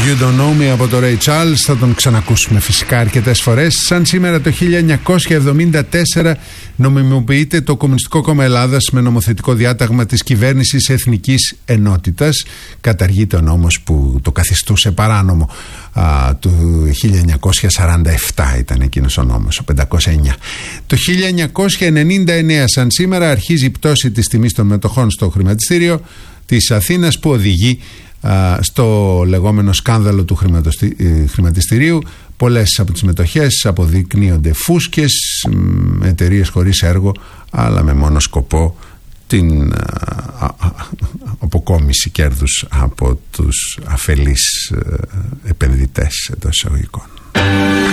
You Don't Know Me από το Ray Charles. Θα τον ξανακούσουμε φυσικά αρκετές φορές. Σαν σήμερα το 1974 νομιμοποιείται το Κομμουνιστικό Κόμμα Ελλάδας με νομοθετικό διάταγμα της κυβέρνησης Εθνικής Ενότητας. Καταργείται ο νόμος που το καθιστούσε παράνομο. Του 1947 ήταν εκείνος ο νόμος, ο 509. Το 1999 σαν σήμερα αρχίζει η πτώση της τιμής των μετοχών στο χρηματιστήριο της Αθήνας, που οδηγεί στο λεγόμενο σκάνδαλο του χρηματιστηρίου. Πολλές από τις μετοχές αποδεικνύονται φούσκες, εταιρείες χωρίς έργο, αλλά με μόνο σκοπό την αποκόμιση κέρδους από τους αφελείς επενδυτές εντός εισαγωγικών.